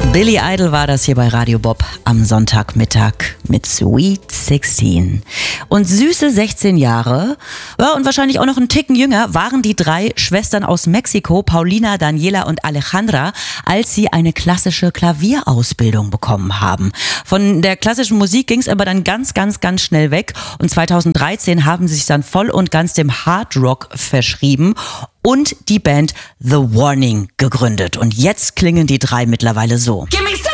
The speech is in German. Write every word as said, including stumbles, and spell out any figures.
Billy Idol war das hier bei Radio Bob am Sonntagmittag mit Sweet sechzehn. Und süße sechzehn Jahre, ja, und wahrscheinlich auch noch einen Ticken jünger, waren die drei Schwestern aus Mexiko, Paulina, Daniela und Alejandra, als sie eine klassische Klavierausbildung bekommen haben. Von der klassischen Musik ging es aber dann ganz, ganz, ganz schnell weg. Und zweitausenddreizehn haben sie sich dann voll und ganz dem Hard Rock verschrieben und die Band The Warning gegründet. Und jetzt klingen die drei mittlerweile so. Give me